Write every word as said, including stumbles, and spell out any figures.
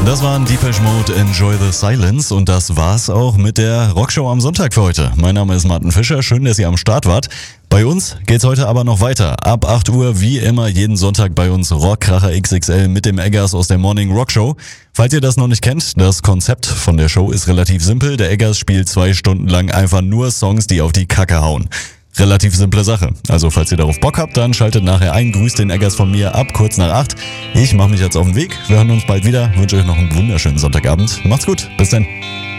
Das waren Depeche Mode, Enjoy the Silence und das war's auch mit der Rockshow am Sonntag für heute. Mein Name ist Martin Fischer, schön, dass ihr am Start wart. Bei uns geht's heute aber noch weiter. Ab acht Uhr wie immer jeden Sonntag bei uns Rockkracher X X L mit dem Eggers aus der Morning Rock Show. Falls ihr das noch nicht kennt, das Konzept von der Show ist relativ simpel. Der Eggers spielt zwei Stunden lang einfach nur Songs, die auf die Kacke hauen. Relativ simple Sache. Also falls ihr darauf Bock habt, dann schaltet nachher ein. Grüßt den Eggers von mir ab kurz nach acht. Ich mache mich jetzt auf den Weg. Wir hören uns bald wieder. Wünsche euch noch einen wunderschönen Sonntagabend. Macht's gut. Bis dann.